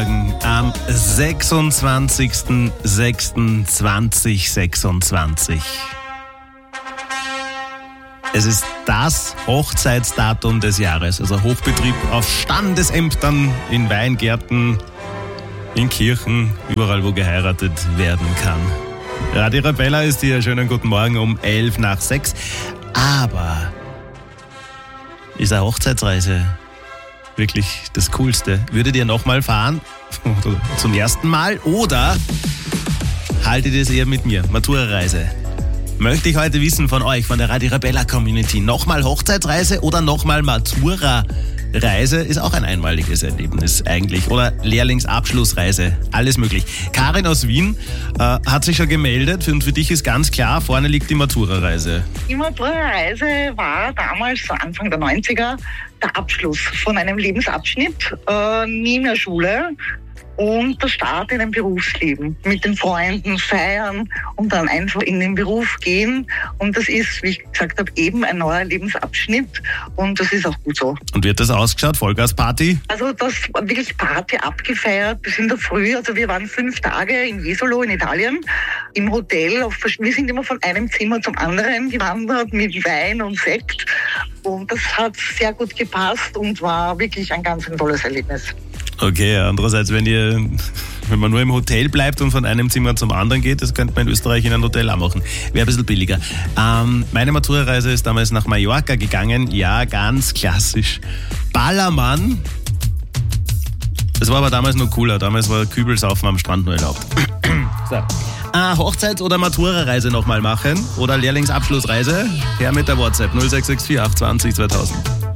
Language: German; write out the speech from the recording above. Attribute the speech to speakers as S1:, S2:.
S1: Morgen am 26.06.2026. Es ist das Hochzeitsdatum des Jahres, also Hochbetrieb auf Standesämtern, in Weingärten, in Kirchen, überall wo geheiratet werden kann. Radio Arabella ist hier, schönen guten Morgen um 5:11. Aber ist eine Hochzeitsreise wirklich das Coolste? Würdet ihr nochmal fahren? Oder zum ersten Mal? Oder haltet ihr es eher mit mir? Matura-Reise. Möchte ich heute wissen von euch, von der Radio Arabella Community. Nochmal Hochzeitsreise oder nochmal Matura-Reise? Ist auch ein einmaliges Erlebnis eigentlich. Oder Lehrlingsabschlussreise. Alles möglich. Karin aus Wien hat sich schon gemeldet und für dich ist ganz klar, vorne liegt die Matura-Reise.
S2: Die Matura-Reise war damals, so Anfang der 90er, der Abschluss von einem Lebensabschnitt neben der Schule. Und der Start in ein Berufsleben. Mit den Freunden feiern und dann einfach in den Beruf gehen. Und das ist, wie ich gesagt habe, eben ein neuer Lebensabschnitt. Und das ist auch gut so.
S1: Und wird das ausgeschaut? Vollgasparty?
S2: Also das war wirklich Party abgefeiert bis in der Früh. Also wir waren 5 Tage in Jesolo in Italien im Hotel. Wir sind immer von einem Zimmer zum anderen gewandert mit Wein und Sekt. Und das hat sehr gut gepasst und war wirklich ein ganz tolles Erlebnis.
S1: Okay, andererseits, wenn man nur im Hotel bleibt und von einem Zimmer zum anderen geht, das könnte man in Österreich in einem Hotel auch machen. Wäre ein bisschen billiger. Meine Matura-Reise ist damals nach Mallorca gegangen. Ja, ganz klassisch. Ballermann. Das war aber damals noch cooler. Damals war Kübelsaufen am Strand nur erlaubt. So. Hochzeits- oder Matura-Reise nochmal machen? Oder Lehrlingsabschlussreise? Her mit der WhatsApp 0664 820 2000.